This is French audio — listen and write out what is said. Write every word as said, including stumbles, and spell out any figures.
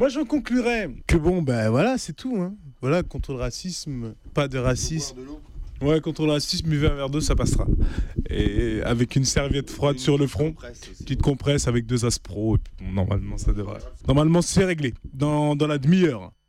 Moi, j'en conclurais que bon, ben voilà, c'est tout. Hein. Voilà, contre le racisme, pas de racisme. Ouais, contre le racisme, buvez un verre d'eau, ça passera. Et avec une serviette froide sur le front, petite compresse avec deux aspros, et puis, bon, normalement, ça devrait. Normalement, c'est réglé dans, dans la demi-heure.